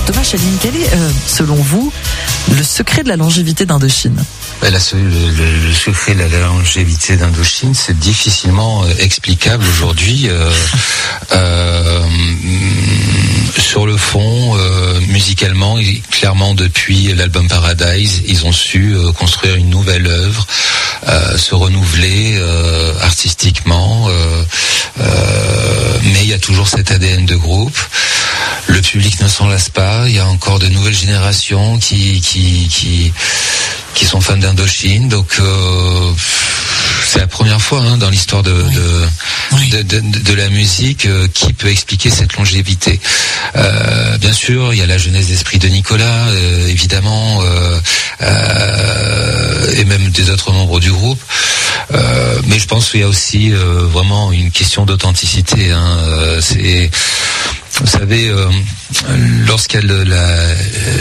Thomas Chéline, quel est, selon vous, le secret de la longévité d'Indochine ? Le secret de la longévité d'Indochine, c'est difficilement explicable aujourd'hui. Sur le fond, musicalement, clairement depuis l'album Paradise, ils ont su construire une nouvelle œuvre, se renouveler artistiquement, mais il y a toujours cet ADN de groupe. Le public ne s'en lasse pas. Il y a encore de nouvelles générations qui sont fans d'Indochine. Donc c'est la première fois dans l'histoire de la musique qui peut expliquer cette longévité. Bien sûr, il y a la jeunesse d'esprit de Nicolas, évidemment, et même des autres membres du groupe. Mais je pense qu'il y a aussi vraiment une question d'authenticité. Vous savez, lorsqu'il y a